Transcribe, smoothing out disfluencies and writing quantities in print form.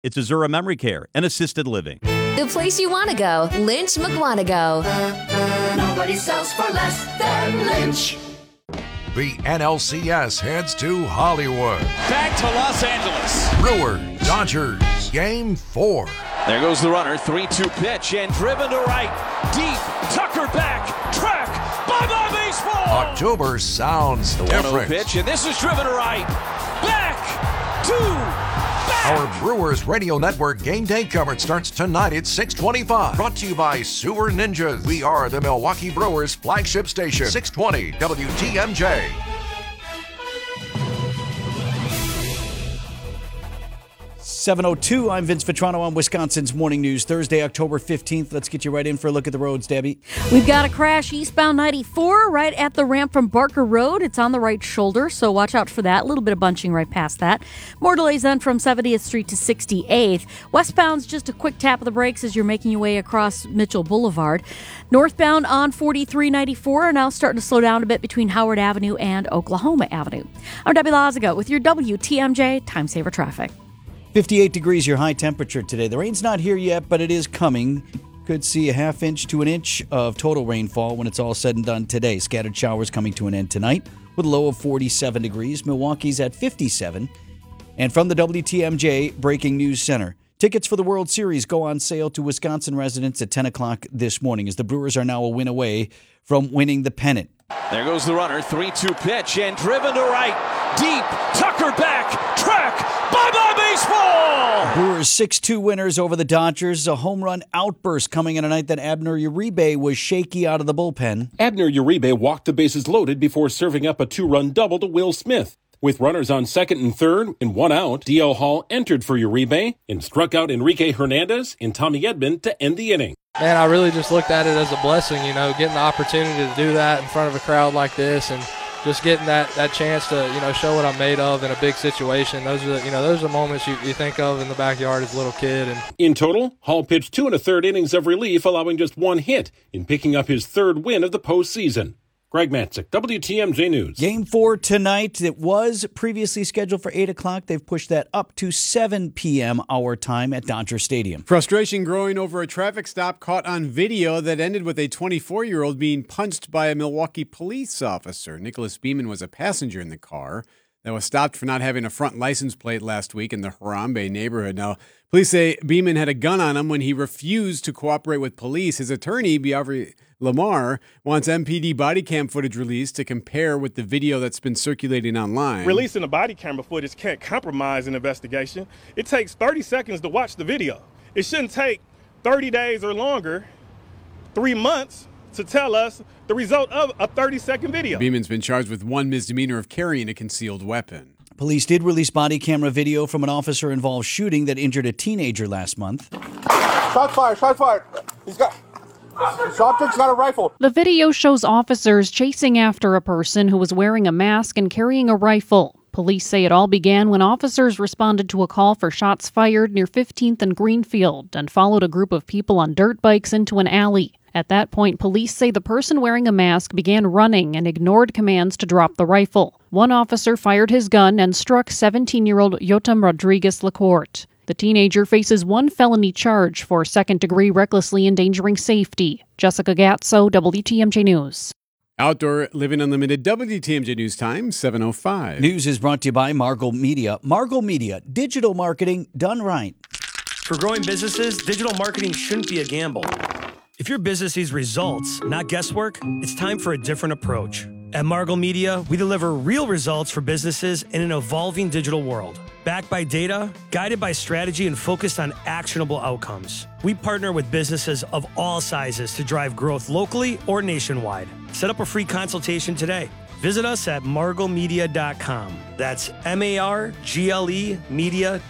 It's Azura Memory Care and Assisted Living. The place you want to go, Lynch McWanago. Nobody sells for less than Lynch. The NLCS heads to Hollywood. Back to Los Angeles. Brewers, Dodgers, Game 4. There goes the runner, 3-2 pitch, and driven to right. Deep, Tucker back, track, bye-bye baseball! October sounds the different. 1-0 pitch, and this is driven to right. Back to back! Our Brewers Radio Network game day coverage starts tonight at 6:25. Brought to you by Sewer Ninjas. We are the Milwaukee Brewers flagship station. 620 WTMJ. .702, I'm Vince Vitrano on Wisconsin's Morning News, Thursday, October 15th. Let's get you right in for a look at the roads, Debbie. We've got a crash eastbound 94 right at the ramp from Barker Road. It's on the right shoulder, so watch out for that. A little bit of bunching right past that. More delays then from 70th Street to 68th. Westbound's just a quick tap of the brakes as you're making your way across Mitchell Boulevard. Northbound on 4394 are now starting to slow down a bit between Howard Avenue and Oklahoma Avenue. I'm Debbie Lazago with your WTMJ Time Saver Traffic. 58 degrees, your high temperature today. The rain's not here yet, but it is coming. Could see a half inch to an inch of total rainfall when it's all said and done today. Scattered showers coming to an end tonight with a low of 47 degrees. Milwaukee's at 57. And from the WTMJ Breaking News Center, tickets for the World Series go on sale to Wisconsin residents at 10 o'clock this morning as the Brewers are now a win away from winning the pennant. There goes the runner, 3-2 pitch, and driven to right. Deep, Tucker back, track, bye-bye baseball! Brewers 6-2 winners over the Dodgers. A home run outburst coming in a night that Abner Uribe was shaky out of the bullpen. Abner Uribe walked the bases loaded before serving up a 2-run double to Will Smith. With runners on second and third and one out, D.L. Hall entered for Uribe and struck out Enrique Hernandez and Tommy Edman to end the inning. Man, I really just looked at it as a blessing, getting the opportunity to do that in front of a crowd like this and just getting that chance to, show what I'm made of in a big situation. Those are the moments you think of in the backyard as a little kid. And in total, Hall pitched 2 1/3 innings of relief, allowing just one hit in picking up his third win of the postseason. Greg Matzik, WTMJ News. Game 4 tonight. It was previously scheduled for 8 o'clock. They've pushed that up to 7 p.m. our time at Dodger Stadium. Frustration growing over a traffic stop caught on video that ended with a 24-year-old being punched by a Milwaukee police officer. Nicholas Beeman was a passenger in the car that was stopped for not having a front license plate last week in the Harambe neighborhood. Now, police say Beeman had a gun on him when he refused to cooperate with police. His attorney, Biavri Lamar, wants MPD body cam footage released to compare with the video that's been circulating online. Releasing the body camera footage can't compromise an investigation. It takes 30 seconds to watch the video. It shouldn't take 30 days or longer, 3 months, to tell us the result of a 30-second video. Beeman's been charged with 1 misdemeanor of carrying a concealed weapon. Police did release body camera video from an officer-involved shooting that injured a teenager last month. Shots fired. He's got a rifle. The video shows officers chasing after a person who was wearing a mask and carrying a rifle. Police say it all began when officers responded to a call for shots fired near 15th and Greenfield and followed a group of people on dirt bikes into an alley. At that point, police say the person wearing a mask began running and ignored commands to drop the rifle. One officer fired his gun and struck 17-year-old Yotam Rodriguez Lacorte. The teenager faces 1 felony charge for second-degree recklessly endangering safety. Jessica Gatso, WTMJ News. Outdoor Living Unlimited, WTMJ News Time, 7:05. News is brought to you by Margot Media. Margot Media, digital marketing done right. For growing businesses, digital marketing shouldn't be a gamble. If your business needs results, not guesswork, it's time for a different approach. At Margot Media, we deliver real results for businesses in an evolving digital world. Backed by data, guided by strategy, and focused on actionable outcomes. We partner with businesses of all sizes to drive growth locally or nationwide. Set up a free consultation today. Visit us at margotmedia.com. That's MARGLE media.com.